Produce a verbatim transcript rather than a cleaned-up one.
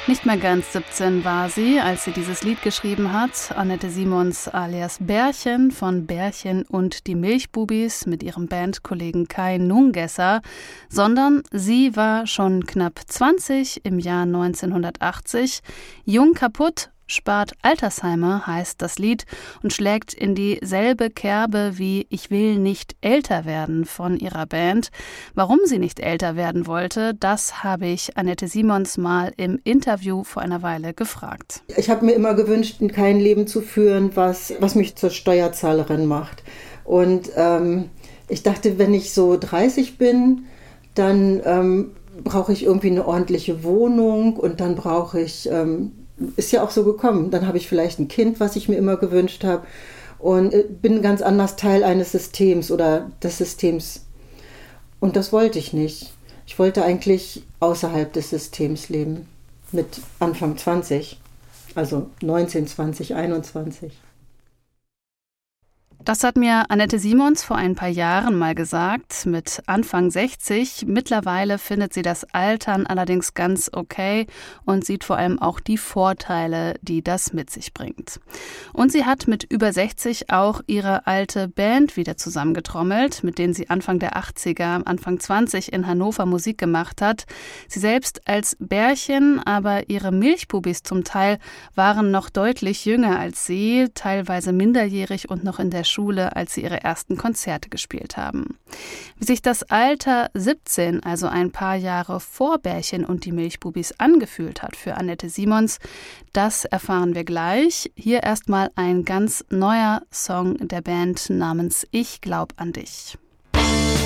Nicht mehr ganz siebzehn war sie, als sie dieses Lied geschrieben hat. Annette Simons alias Bärchen von Bärchen und die Milchbubis mit ihrem Bandkollegen Kai Nungesser, sondern sie war schon knapp zwanzig im Jahr neunzehnhundertachtzig. Jung kaputt, spart Altersheimer heißt das Lied und schlägt in dieselbe Kerbe wie Ich will nicht älter werden von ihrer Band. Warum sie nicht älter werden wollte, das habe ich Annette Simons mal im Interview vor einer Weile gefragt. Ich habe mir immer gewünscht, kein Leben zu führen, was, was mich zur Steuerzahlerin macht. Und ähm, ich dachte, wenn ich so dreißig bin, dann ähm, brauche ich irgendwie eine ordentliche Wohnung und dann brauche ich... Ähm, Ist ja auch so gekommen. Dann habe ich vielleicht ein Kind, was ich mir immer gewünscht habe und bin ganz anders Teil eines Systems oder des Systems. Und das wollte ich nicht. Ich wollte eigentlich außerhalb des Systems leben, mit Anfang zwanzig, also neunzehn, zwanzig, einundzwanzig. Das hat mir Annette Simons vor ein paar Jahren mal gesagt, mit Anfang sechzig. Mittlerweile findet sie das Altern allerdings ganz okay und sieht vor allem auch die Vorteile, die das mit sich bringt. Und sie hat mit über sechzig auch ihre alte Band wieder zusammengetrommelt, mit denen sie Anfang der achtziger, Anfang zwanzig in Hannover Musik gemacht hat. Sie selbst als Bärchen, aber ihre Milchbubis zum Teil waren noch deutlich jünger als sie, teilweise minderjährig und noch in der Schule, als sie ihre ersten Konzerte gespielt haben. Wie sich das Alter siebzehn, also ein paar Jahre vor Bärchen und die Milchbubis, angefühlt hat für Annette Simons, das erfahren wir gleich. Hier erstmal ein ganz neuer Song der Band namens Ich glaub an dich.